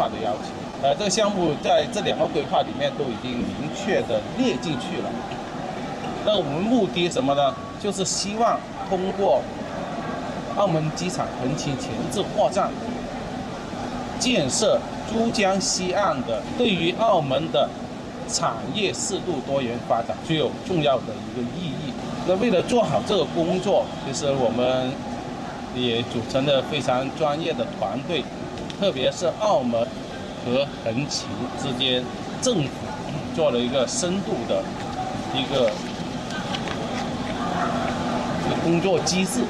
划的要求。这个项目在这2个规划里面都已经明确的列进去了。那我们目的什么呢？就是希望通过澳门机场横琴前置货站建设珠江西岸的，对于澳门的产业适度多元发展具有重要的一个意义。那为了做好这个工作，其实我们也组成了非常专业的团队，特别是澳门和横琴之间，政府做了一个深度的一个工作机制，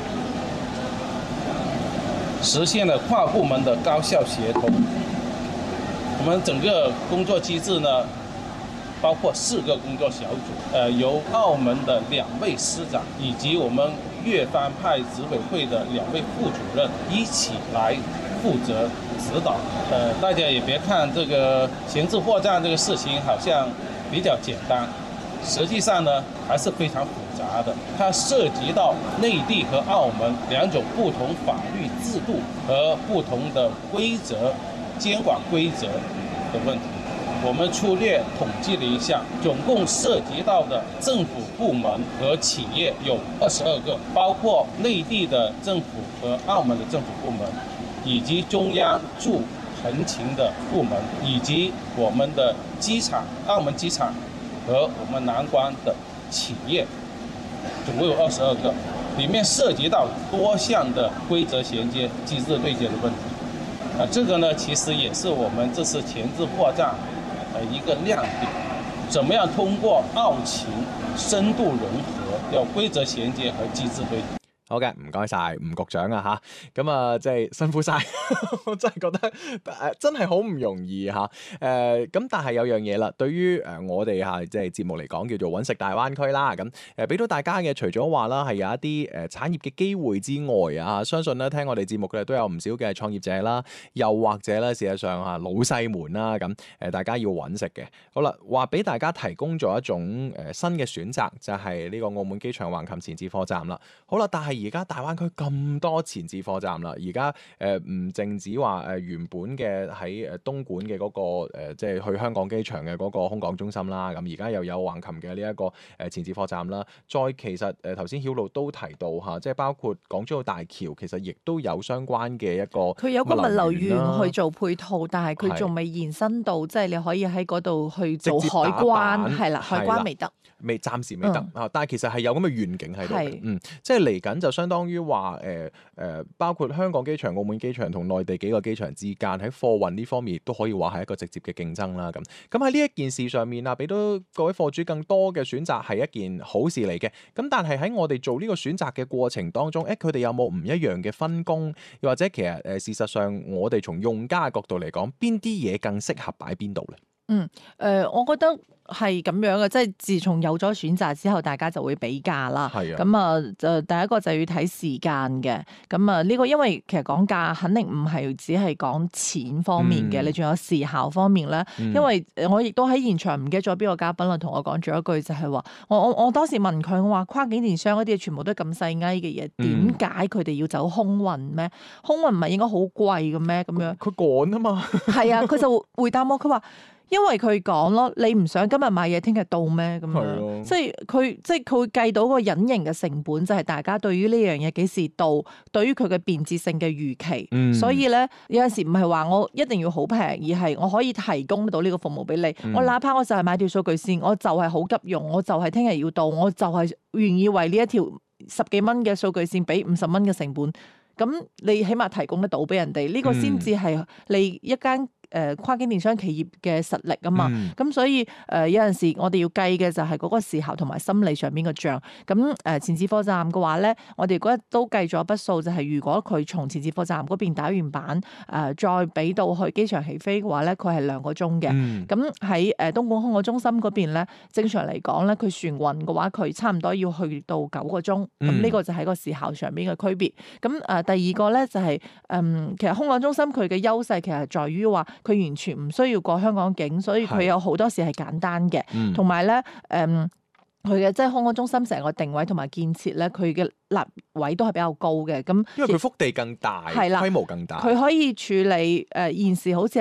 实现了跨部门的高效协同。我们整个工作机制呢，包括4个工作小组，由澳门的2位师长以及我们粤方派执委会的2位副主任一起来负责指导。大家也别看这个前置货站这个事情好像比较简单，实际上呢还是非常复杂的，它涉及到内地和澳门2种不同法律制度和不同的规则、监管规则的问题。我们粗略统计了一下，总共涉及到的政府部门和企业有22个，包括内地的政府和澳门的政府部门，以及中央驻横琴的部门，以及我们的机场、澳门机场和我们南关的企业，总共有22个，里面涉及到多项的规则衔接、机制对接的问题。这个呢，其实也是我们这次前置货站一个亮点，怎么样通過澳琴深度融合，有規則銜接和機制對接。 好嘅，唔該晒吳局長啊嚇，咁啊即係辛苦晒，我真係覺得真係好唔容易嚇。咁但係有樣嘢啦，對於我哋嚇即係節目嚟講叫做揾食大灣區啦，咁俾到大家嘅除咗話啦係有一啲產業嘅機會之外啊，相信咧聽我哋節目嘅都有唔少嘅創業者啦，又或者咧事實上嚇老細們啦咁大家要揾食嘅。好啦，話俾大家提供咗一種新嘅選擇，就係呢個澳門機場橫琴前置貨站啦。好啦，但係而家大灣區咁多前置貨站啦，而家唔淨止話原本嘅喺東莞嘅嗰個即係去香港機場嘅嗰個空港中心啦，咁而家又有橫琴嘅呢一個前置貨站啦。再其實頭先曉露都提到嚇，即係包括港珠澳大橋，其實亦都有相關嘅一個佢有個物流園去做配套，但係佢仲未延伸到，即係你可以喺嗰度去做海關，係啦，海關未得。 暫時未得但係其實係有咁嘅願景喺度嘅，即係嚟緊就相當於話包括香港機場、澳門機場同內地幾個機場之間喺貨運呢方面亦都可以話係一個直接嘅競爭啦。咁喺呢一件事上面啊，俾到各位貨主更多嘅選擇係一件好事嚟嘅。咁但係喺我哋做呢個選擇嘅過程當中，佢哋有冇唔一樣嘅分工？又或者其實事實上我哋從用家嘅角度嚟講，邊啲嘢更適合擺邊度咧？ 我覺得係咁樣嘅，即係自從有咗選擇之後，大家就會比價啦。咁啊，就第一個就要睇時間嘅。咁啊，呢個因為其實講價肯定唔係只係講錢方面嘅，你仲有時效方面咧。因為我亦都喺現場唔記得咗邊個嘉賓啦，同我講咗一句就係話，我當時問佢，我話跨境電商嗰啲全部都係咁細埃嘅嘢，點解佢哋要走空運咩？空運唔係應該好貴嘅咩？咁樣佢趕啊嘛。係啊，佢就回答我，佢話。因為佢講咯，你唔想今日買嘢，聽日到咩咁樣？即係佢會計到個隱形嘅成本，就係大家對於呢樣嘢幾時到，對於佢嘅便捷性嘅預期。所以咧，有陣時唔係話我一定要好平，而係我可以提供到呢個服務俾你。我哪怕我就係買條數據線，我就係好急用，我就係聽日要到，我就係願意為呢一條10幾蚊嘅數據線俾50蚊嘅成本。咁你起碼提供得到俾人哋，呢個先至係你一間跨境電商企業嘅實力啊嘛。咁所以有陣時我哋要計嘅就係嗰個時效同埋心理上面嘅帳。咁前置貨站嘅話咧，我哋嗰日都計咗筆數，就係如果佢從前置貨站嗰邊打完板再俾到去機場起飛嘅話咧，佢係2個鐘嘅。咁喺東莞空港中心嗰邊咧，正常嚟講咧，佢船運嘅話，佢差唔多要去到9個鐘。咁呢個就係個時效上面嘅區別。咁第二個咧就係其實空港中心佢嘅優勢其實在於話佢完全唔需要過香港境，所以佢有好多時係簡單嘅，同埋咧佢嘅即係空港中心成個定位同埋建設咧，佢嘅立位都係比較高嘅。咁因為佢腹地更大，規模更大， 佢可以處理現時好似